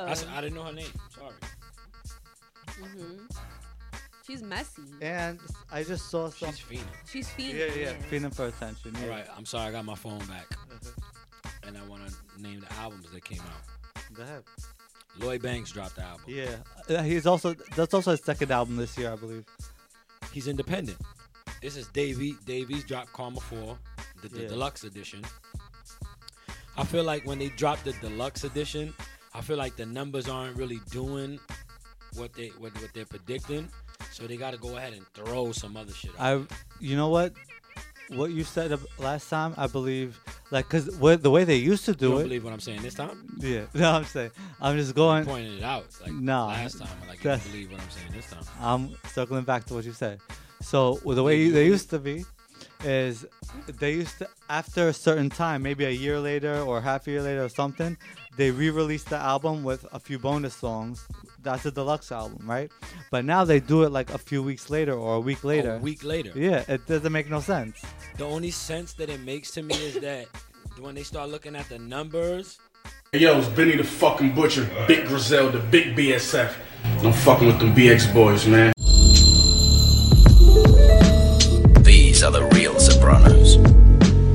I didn't know her name. Sorry. She's messy. And I just saw some. She's fiending. She's fiending. Yeah. Fiending for attention. Yeah. All right. I'm sorry. I got my phone back. And I want to name the albums that came out. Go ahead. Lloyd Banks dropped the album. Yeah. That's also his second album this year, I believe. He's independent. This is Davies dropped Karma 4, the deluxe edition. I feel like when they dropped the deluxe edition, I feel like the numbers aren't really doing what they're predicting. So they got to go ahead and throw some other shit out. You know what you said last time, I believe, like, because the way they used to do you don't it. Believe what I'm saying this time? Yeah, no, I'm just going. I'm pointing it out. Like no, last time, like you don't believe what I'm saying this time. I'm circling back to what you said. So the way they used to be is they used to, after a certain time, maybe a year later or half a year later or something, they re-released the album with a few bonus songs. That's a deluxe album, right? But now they do it like a few weeks later or a week later. A week later. Yeah, it doesn't make no sense. The only sense that it makes to me is that when they start looking at the numbers. Hey, yo, it's Benny the fucking Butcher, Big Griselda, Big BSF. I'm fucking with them BX boys, man.